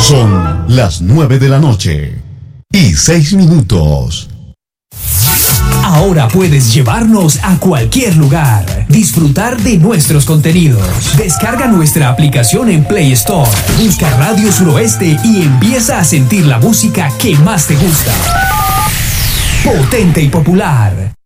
Son las 9 de la noche y 6 minutos. Ahora puedes llevarnos a cualquier lugar, disfrutar de nuestros contenidos. Descarga nuestra aplicación en Play Store, busca Radio Suroeste y empieza a sentir la música que más te gusta. Potente y popular.